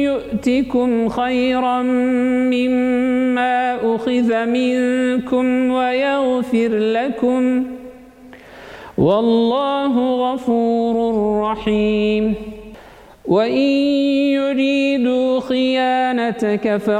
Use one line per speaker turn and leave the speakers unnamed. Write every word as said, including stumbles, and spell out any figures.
يؤتكم خيرا مما أخذ منكم ويغفر لكم والله غفور رحيم. وإن يريدوا خيانتك